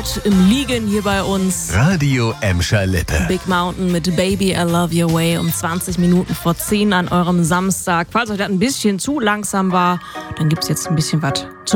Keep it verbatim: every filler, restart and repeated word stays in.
im Liegen hier bei uns. Radio Emscher Lippe. Big Mountain mit Baby, I Love Your Way um zwanzig Minuten vor zehn an eurem Samstag. Falls euch das ein bisschen zu langsam war, dann gibt's jetzt ein bisschen was zu